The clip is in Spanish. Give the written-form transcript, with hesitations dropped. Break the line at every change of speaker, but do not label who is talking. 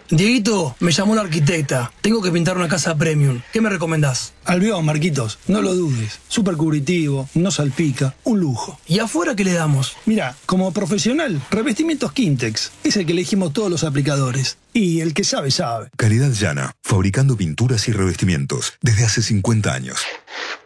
Dieguito, me llamó la arquitecta. Tengo que pintar una casa premium. ¿Qué me recomendás?
Albión, Marquitos, no lo dudes. Súper cubritivo, no salpica, un lujo.
¿Y afuera qué le damos?
Mira, como profesional, revestimientos Quintex. Es el que elegimos todos los aplicadores. Y el que sabe, sabe.
Calidad Llana, fabricando pinturas y revestimientos desde hace 50 años.